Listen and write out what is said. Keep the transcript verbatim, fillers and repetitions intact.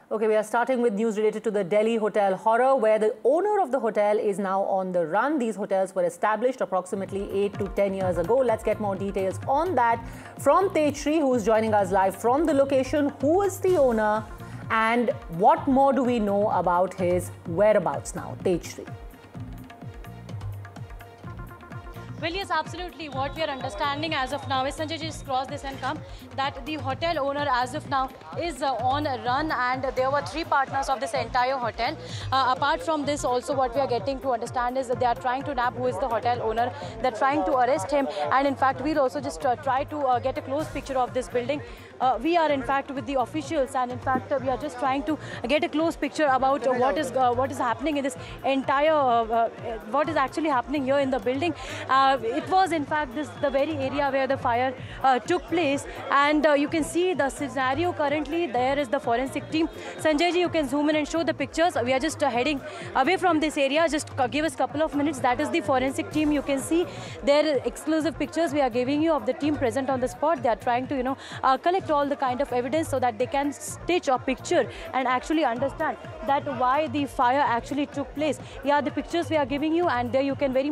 Okay, we are starting with news related to the Delhi hotel horror, where the owner of the hotel is now on the run. These hotels were established approximately eight to ten years ago. Let's get more details on that from Tejshri, who is joining us live from the location. Who is the owner and what more do we know about his whereabouts now? Tejshri. Well, yes, absolutely. What we are understanding as of now is, Sanjay, just cross this and come, that the hotel owner as of now is uh, on a run, and there were three partners of this entire hotel. Uh, apart from this, also what we are getting to understand is that they are trying to nab who is the hotel owner. They're trying to arrest him, and in fact, we'll also just uh, try to uh, get a close picture of this building. Uh, we are in fact with the officials, and in fact uh, we are just trying to get a close picture about uh, what is uh, what is happening in this entire uh, uh, what is actually happening here in the building. Uh, it was in fact this the very area where the fire uh, took place, and uh, you can see the scenario currently. There is the forensic team. Sanjay ji, you can zoom in and show the pictures. We are just uh, heading away from this area. Just uh, give us a couple of minutes. That is the forensic team. You can see there exclusive pictures we are giving you of the team present on the spot. They are trying to you know uh, collect all the kind of evidence so that they can stitch a picture and actually understand that why the fire actually took place. Yeah, the pictures we are giving you, and there you can very